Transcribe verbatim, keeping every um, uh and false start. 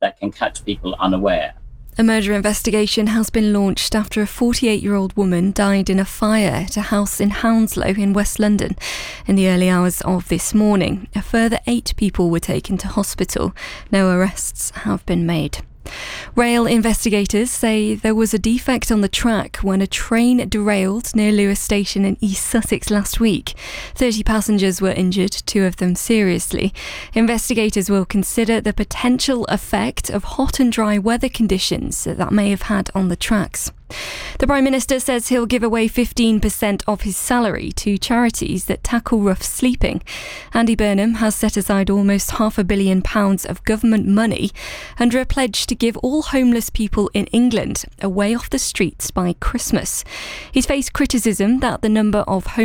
that can catch people unaware. A murder investigation has been launched after a forty-eight-year-old woman died in a fire at a house in Hounslow in West London in the early hours of this morning. A further eight people were taken to hospital. No arrests have been made. Rail investigators say there was a defect on the track when a train derailed near Lewes Station in East Sussex last week. thirty passengers were injured, two of them seriously. Investigators will consider the potential effect of hot and dry weather conditions that, that may have had on the tracks. The Prime Minister says he'll give away fifteen percent of his salary to charities that tackle rough sleeping. Andy Burnham has set aside almost half a billion pounds of government money under a pledge to give all homeless people in England a way off the streets by Christmas. He's faced criticism that the number of homeless